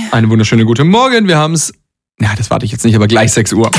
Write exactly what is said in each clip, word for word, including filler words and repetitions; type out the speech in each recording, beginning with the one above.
Einen wunderschönen guten Morgen. Wir haben es, ja, das warte ich jetzt nicht, aber gleich sechs Uhr.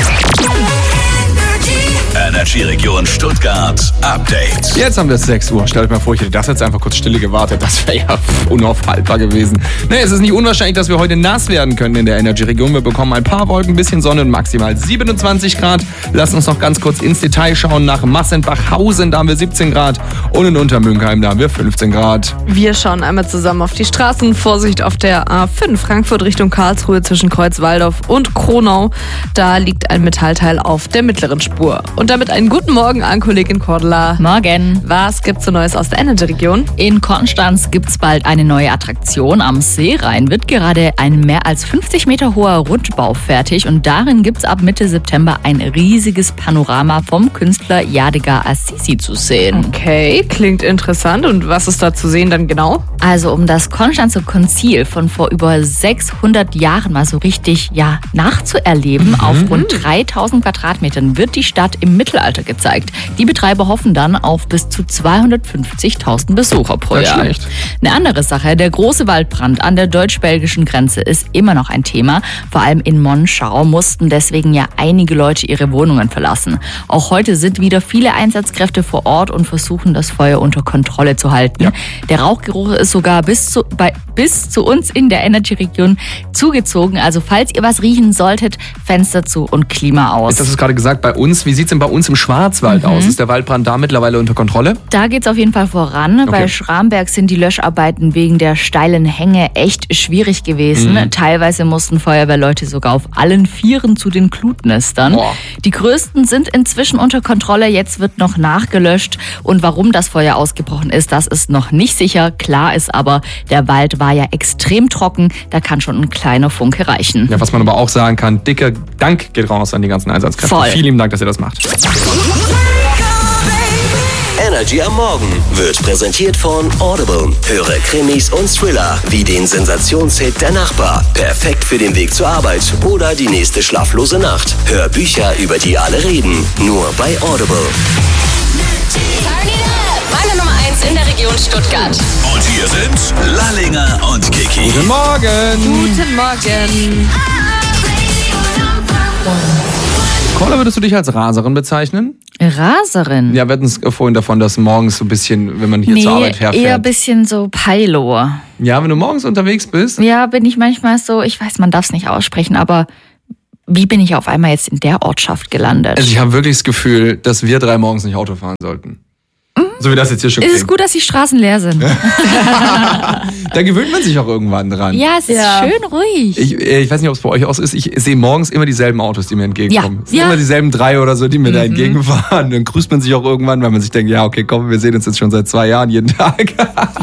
Energy-Region Stuttgart Update. Jetzt haben wir es sechs Uhr. Stellt euch mal vor, ich hätte das jetzt einfach kurz stille gewartet. Das wäre ja unaufhaltbar gewesen. Nee, es ist nicht unwahrscheinlich, dass wir heute nass werden können in der Energy-Region. Wir bekommen ein paar Wolken, ein bisschen Sonne und maximal siebenundzwanzig Grad. Lass uns noch ganz kurz ins Detail schauen. Nach Massenbachhausen, da haben wir siebzehn Grad. Und in Untermünkheim, da haben wir fünfzehn Grad. Wir schauen einmal zusammen auf die Straßen. Vorsicht auf der A fünf, Frankfurt Richtung Karlsruhe zwischen Kreuzwaldorf und Kronau. Da liegt ein Metallteil auf der mittleren Spur. Und damit einen guten Morgen an Kollegin Cordula. Morgen. Was gibt's so Neues aus der Energy-Region? In Konstanz gibt's bald eine neue Attraktion. Am Seerhein wird gerade ein mehr als fünfzig Meter hoher Rundbau fertig und darin gibt's ab Mitte September ein riesiges Panorama vom Künstler Yadigar Assisi zu sehen. Okay, klingt interessant. Und was ist da zu sehen dann genau? Also um das Konstanzer Konzil von vor über sechshundert Jahren mal so richtig ja, nachzuerleben, mhm. auf rund dreitausend Quadratmetern wird die Stadt im Mittelalter gezeigt. Die Betreiber hoffen dann auf bis zu zweihundertfünfzigtausend Besucher pro Nicht Jahr. schlecht. Eine andere Sache, der große Waldbrand an der deutsch-belgischen Grenze ist immer noch ein Thema. Vor allem in Monschau mussten deswegen ja einige Leute ihre Wohnungen verlassen. Auch heute sind wieder viele Einsatzkräfte vor Ort und versuchen, das Feuer unter Kontrolle zu halten. Ja. Der Rauchgeruch ist sogar bis zu, bei, bis zu uns in der Energy-Region zugezogen. Also falls ihr was riechen solltet, Fenster zu und Klima aus. Jetzt hast du es gerade gesagt, bei uns. Wie sieht es denn bei uns im Schwarzwald mhm. aus? Ist der Waldbrand da mittlerweile unter Kontrolle? Da geht es auf jeden Fall voran. Okay. Bei Schramberg sind die Löscharbeiten wegen der steilen Hänge echt schwierig gewesen. Mhm. Teilweise mussten Feuerwehrleute sogar auf allen Vieren zu den Glutnestern. Boah. Die größten sind inzwischen unter Kontrolle. Jetzt wird noch nachgelöscht. Und warum das Feuer ausgebrochen ist, das ist noch nicht sicher. Klar ist aber, der Wald war ja extrem trocken. Da kann schon ein kleiner Funke reichen. Ja, was man aber auch sagen kann, dicker Dank geht raus an die ganzen Einsatzkräfte. Voll. Vielen lieben Dank, dass ihr das macht. Energy am Morgen wird präsentiert von Audible. Höre Krimis und Thriller wie den Sensationshit Der Nachbar. Perfekt für den Weg zur Arbeit oder die nächste schlaflose Nacht. Hör Bücher, über die alle reden. Nur bei Audible. Meine Nummer eins in der Region Stuttgart. Und hier sind Lallinger und Kiki. Guten Morgen. Guten Morgen. Caller, würdest du dich als Raserin bezeichnen? Raserin? Ja, wir hatten es vorhin davon, dass morgens so ein bisschen, wenn man hier nee, zur Arbeit herfährt. eher ein bisschen so Peilo. Ja, wenn du morgens unterwegs bist. Ja, bin ich manchmal so, ich weiß, man darf es nicht aussprechen, aber wie bin ich auf einmal jetzt in der Ortschaft gelandet? Also ich habe wirklich das Gefühl, dass wir drei morgens nicht Auto fahren sollten. Mhm. So wie das jetzt hier schon ist klingt. es gut, dass die Straßen leer sind? Da gewöhnt man sich auch irgendwann dran. Ja, es ist Ja. schön ruhig. Ich, ich weiß nicht, ob es bei euch auch so ist. Ich sehe morgens immer dieselben Autos, die mir entgegenkommen. Ja. Es sind Ja. immer dieselben drei oder so, die mir da entgegenfahren. Dann grüßt man sich auch irgendwann, weil man sich denkt, ja, okay, komm, wir sehen uns jetzt schon seit zwei Jahren jeden Tag.